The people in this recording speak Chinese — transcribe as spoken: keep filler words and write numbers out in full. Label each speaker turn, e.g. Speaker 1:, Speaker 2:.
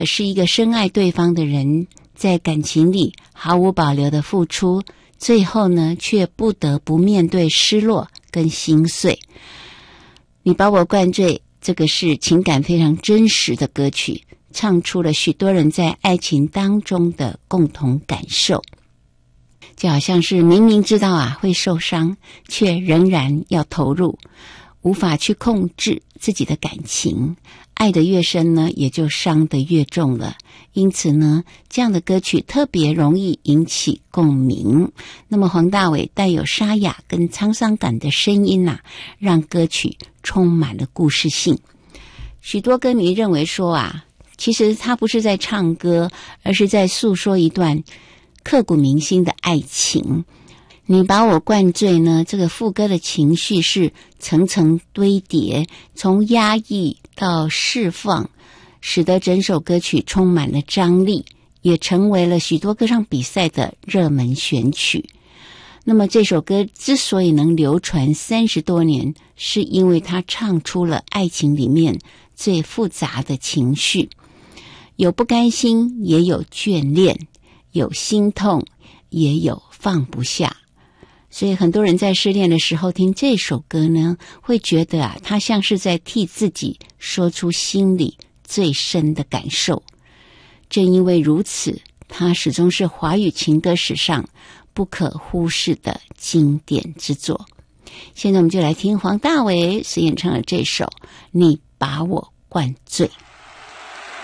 Speaker 1: 而是一个深爱对方的人，在感情里毫无保留的付出，最后呢，却不得不面对失落跟心碎。你把我灌醉，这个是情感非常真实的歌曲，唱出了许多人在爱情当中的共同感受。就好像是明明知道啊会受伤，却仍然要投入，无法去控制自己的感情，爱得越深呢，也就伤得越重了。因此呢，这样的歌曲特别容易引起共鸣。那么黄大炜带有沙哑跟沧桑感的声音啊，让歌曲充满了故事性。许多歌迷认为说啊，其实他不是在唱歌，而是在诉说一段刻骨铭心的爱情。你把我灌醉呢，这个副歌的情绪是层层堆叠，从压抑到释放，使得整首歌曲充满了张力，也成为了许多歌唱比赛的热门选曲。那么这首歌之所以能流传三十多年，是因为它唱出了爱情里面最复杂的情绪，有不甘心，也有眷恋，有心痛，也有放不下。所以很多人在失恋的时候听这首歌呢，会觉得啊，他像是在替自己说出心里最深的感受。正因为如此，它始终是华语情歌史上不可忽视的经典之作。现在我们就来听黄大炜所演唱的这首《你把我灌醉》。